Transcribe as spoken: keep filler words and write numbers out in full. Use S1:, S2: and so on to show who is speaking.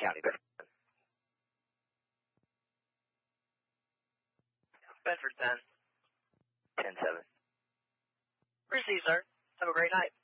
S1: County, Bedford.
S2: Bedford ten.
S1: ten seven.
S2: Receive, sir. Have a great night.